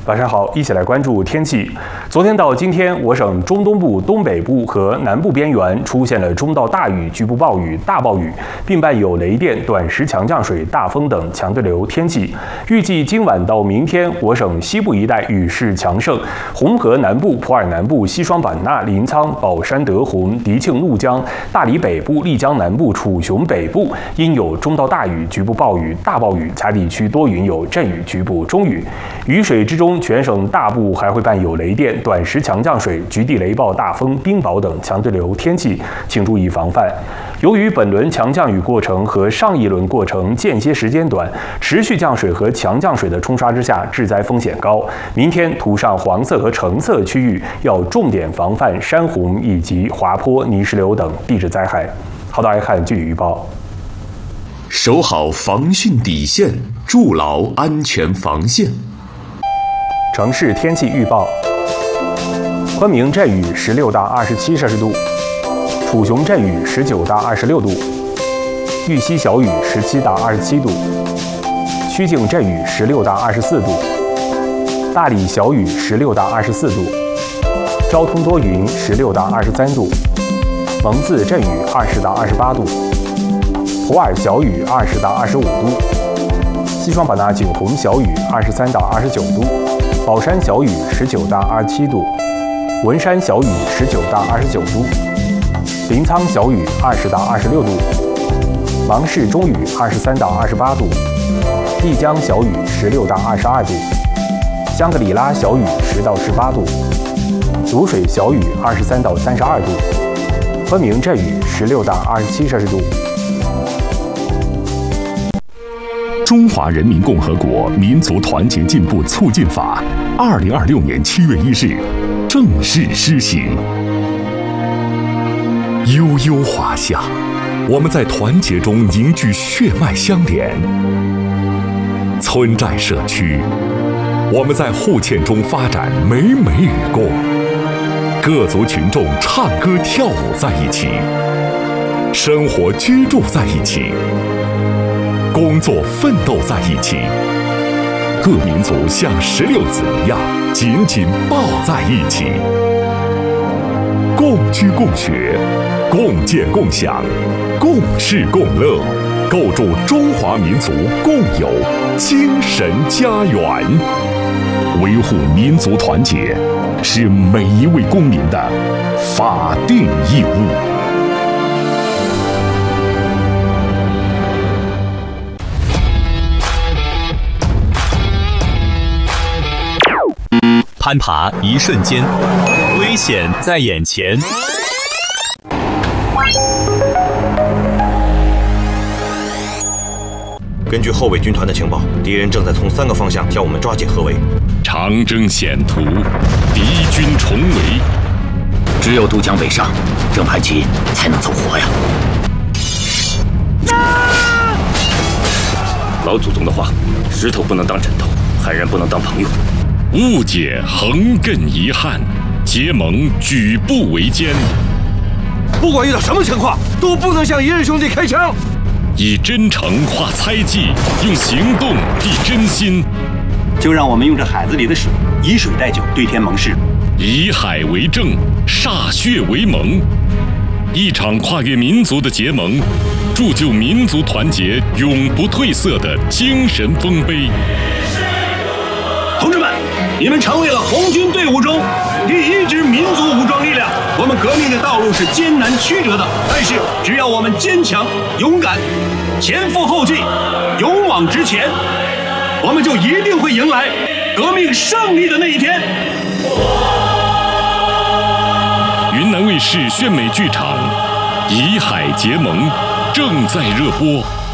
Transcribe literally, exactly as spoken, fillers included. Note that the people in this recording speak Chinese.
晚上好，一起来关注天气。昨天到今天，我省中东部、东北部和南部边缘出现了中到大雨、局部暴雨、大暴雨，并伴有雷电、短时强降水、大风等强对流天气。预计今晚到明天，我省西部一带雨势强盛，红河南部、普洱南部、西双版纳、临沧、宝山德宏、迪庆怒江、大理北部、丽江南部、楚雄北部因有中到大雨、局部暴雨、大暴雨，其他地区多云有阵雨、局部中雨。雨水之中，全省大部还会伴有雷电、短时强降水、局地雷暴、大风、冰雹等强对流天气，请注意防范。由于本轮强降雨过程和上一轮过程间歇时间短，持续降水和强降水的冲刷之下，致灾风险高。明天涂上黄色和橙色区域要重点防范山洪以及滑坡、泥石流等地质灾害。好，大家看具体预报。 守好防汛底线，筑牢安全防线。 城市天气预报：昆明阵雨十六到二十七摄氏度，楚雄阵雨十九到二十六度，玉溪小雨十七到二十七度，曲靖阵雨十六到二十四度，大理小雨十六到二十四度，昭通多云十六到二十三度，蒙自阵雨二十到二十八度，普洱小雨二十到二十五度，西双版纳景洪小雨二十三到二十九度，宝山小雨十九到二十七度，文山小雨十九到二十九度，临沧小雨二十到二十六度，芒市中雨二十三到二十八度，丽江小雨十六到二十二度，香格里拉小雨十到十八度，卤水小雨二十三到三十二度，昆明阵雨十六到二十七摄氏度。 中华人民共和国民族团结进步促进法，二零二六年七月一日正式施行。悠悠华夏，我们在团结中凝聚血脉相连；村寨社区，我们在互嵌中发展美美与共。各族群众唱歌跳舞在一起，生活居住在一起，工作奋斗在一起，各民族像石榴籽一样紧紧抱在一起，共居共学，共建共享，共事共乐，构筑中华民族共有精神家园。维护民族团结是每一位公民的法定义务。 攀爬一瞬间，危险在眼前。 根据后卫军团的情报，敌人正在从三个方向向我们抓紧合围。 长征险途，敌军重围， 只有渡江北上，郑盘旗才能走活呀！ 啊！老祖宗的话，石头不能当枕头，汉人不能当朋友。 误解横亘遗憾，结盟举步维艰。 不管遇到什么情况，都不能向一任兄弟开枪。 以真诚化猜忌，用行动替真心。 就让我们用这海子里的水，以水代酒，对天盟誓。 以海为证，歃血为盟。一场跨越民族的结盟，铸就民族团结永不褪色的精神丰碑。 同志们，你们成为了红军队伍中第一支民族武装力量。我们革命的道路是艰难曲折的，但是只要我们坚强勇敢，前赴后继，勇往直前，我们就一定会迎来革命胜利的那一天。 云南卫视炫美剧场《以海结盟》正在热播。